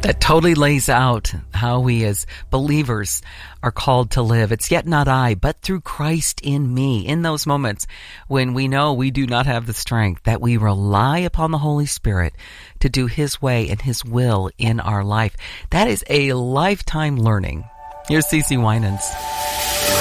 That totally lays out how we as believers are called to live. It's yet not I, but through Christ in me. In those moments when we know we do not have the strength, that we rely upon the Holy Spirit to do His way and His will in our life. That is a lifetime learning. Here's CeCe Winans.